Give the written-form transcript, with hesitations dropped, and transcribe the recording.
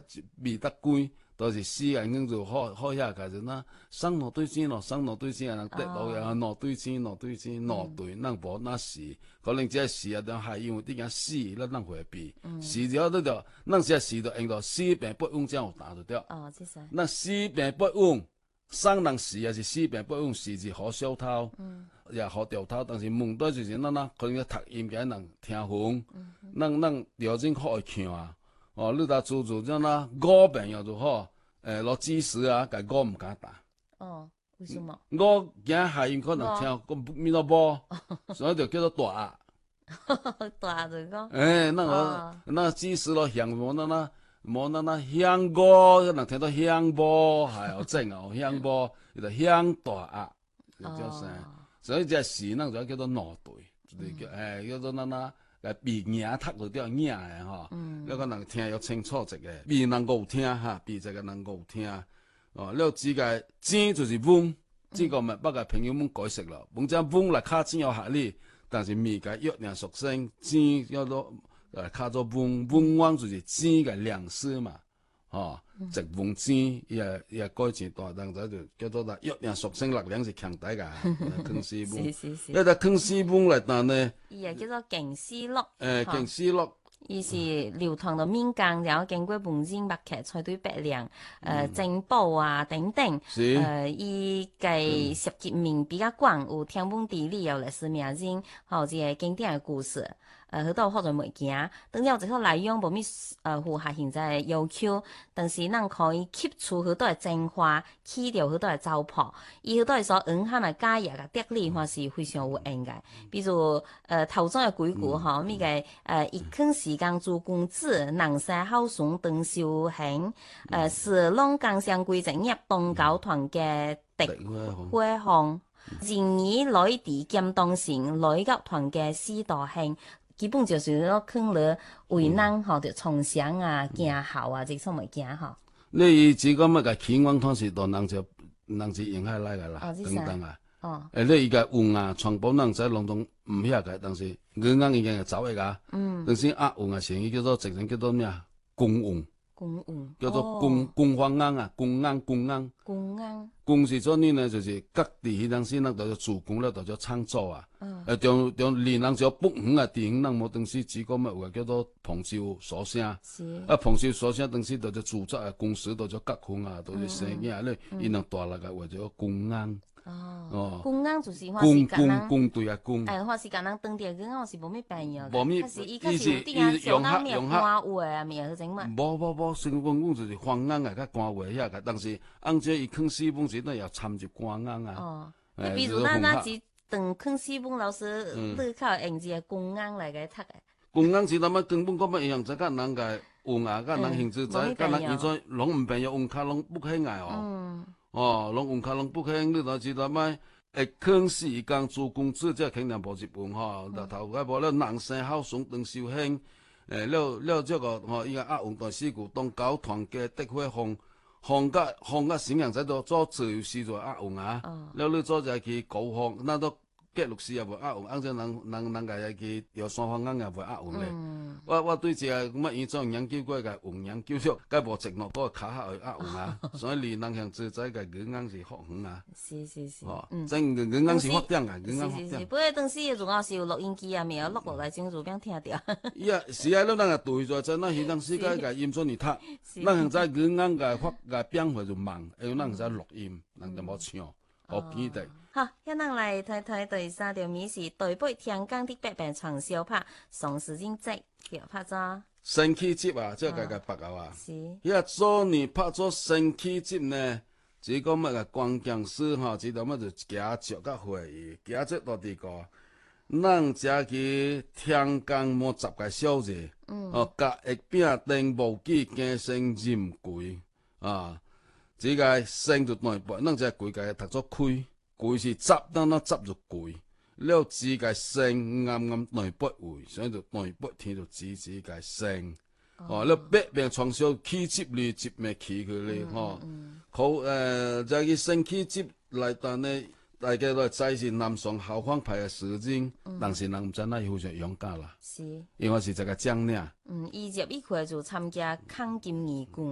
味得貴，都是死人經就好遐個就那生兩對錢咯，生兩對錢人得落呀，兩對錢，兩對，咱無那死，可能只係死啊，當係因為啲人死，咱回避，死咗都就，咱只係死就用到死病不穩，這樣打就掉。 哦，即係。 咱死病不穩，生人死也是死病不穩，死是好小偷，也好掉頭，但是問題就是咱可能讀音嘅人聽風，咱條件好會強啊。哦，你搭做咗那五病又就好，攞知識啊，但五唔敢打。 哦，為什麼？ 五驚下音可能聽講咪到波，所以就叫做大鴨。 大就講。 那知識咯，響無那響歌，可能聽到響波，係有正啊，響波，就響大鴨，就叫聲。所以只時呢就叫做腦對，叫做那。鼻耳讀就掉耳嘅吼，有可能聽要清楚一個，鼻能夠聽哈，鼻這個能夠聽，哦，了這個錢就是翁，這個咪不個朋友們解釋咯，翁只翁來卡錢有合理，但是咪個約定俗成，錢叫做卡做翁，翁王就是錢嘅糧食嘛，哦，直翁錢也改錢大，但係就叫做啦約定俗成力量是強大噶，坑死翁，一隻坑死翁嚟但呢。 伊係叫做勁思錄， 勁思錄， 伊是流傳到民間，然後經過文人墨客採對白亮，珍寶啊等等，伊嘅涉及面比較廣，有天文地理有歷史名人，或者係經典嘅故事，好多好多物件，當然有一套內容無咩符合現在嘅要求，但是咱可以吸取好多嘅精華，去掉好多嘅糟粕，伊好多係所隱含嘅價值嘅得理，或是非常有應嘅，比如頭先嘅鬼故吼，咩嘅一坑時間做公子，南山好送鄧秀興，是龍崗上歸職業東九團嘅狄輝煌，然而來地劍當城來甲團嘅司道興。基本就是攞坑了為咱吼，就從商啊、行校啊，這種物件吼。 你只講乜個起源當時到人就沿海來個啦，等等啊。 哦。 你而家運啊，全部人在龍洞唔曉個，但是啱啱已經係走嚟個。但是運啊，成語叫做直情叫做咩啊？公運。叫做公方啱啊，公啱。公是做呢呢，就是各地迄陣時呢，就做工咧，就做創作啊。將連人就北園啊，電影人冇當時只講乜話叫做彭少所聲。彭少所聲當時就做作啊，公司就結婚啊，都是生意啊咧，伊能大力個話就公啱。 哦，公啱就是話是講人， 公對啊公。 話是講人當地嘅，我是冇咩朋友。 冇咩， 伊是有啲啊，用官話啊，咩嗰種嘛。 冇，成官講就是方啱啊，甲官話遐個，但是按這伊坑西本時都要參入官啱啊。 哦，比如那是當坑西本老師，你靠用字係公啱嚟嘅讀嘅。 公啱是諗啊，根本講乜樣就甲人個運啊，甲人興趣在，甲人現在攏唔朋友運卡攏不興愛哦。哦，攏運卡攏不興，你就知道咩？會坑時間做公子，即係肯定無一半吼。頭頭個無了南山好送鄧秀興，了這個吼，伊個阿運大師故當搞團嘅的會放甲新人仔度做自由時做阿運啊。了你做就去高放，那都結律師也無阿運，按照人家去有雙方啱也無阿運咧。我對這個咁啊，以前研究過個運研究咗，該無直落嗰個卡下去阿運啊，所以離人向自在個語啱是學遠啊。 是。 哦，真語啱是學點啊，語啱學點。 不過當時仲有是有錄音機啊，未有錄落來正做邊聽到。 是啊，咱個對在在那現當時個音準你讀，咱現在語啱個發個變化就慢，因為咱現在錄音，人就冇唱，好記得。 好，一咱來睇第三條美是台北天港的百病長壽拍宋時珍節，叫拍咗神奇節啊，即係個白牛啊。 是。 伊啊做年拍咗神奇節呢，只講乜個關鍵詞吼，知道乜就假著甲會議，假著到啲個，咱只去天港冇10個小節，甲一邊定無記驚聲任貴啊，這個聲就內部，咱只貴個讀作開。貴是執，咱執就貴。了指個聲啱內北位，所以就內北天就指個聲。了北邊傳銷起接哩，接咩起佢哩？再去升起接來，但呢大家都知是南宋後方派嘅詩人，但是人唔知那非常勇敢啦。是，因為是這個將領。 伊入去就參加抗金義軍。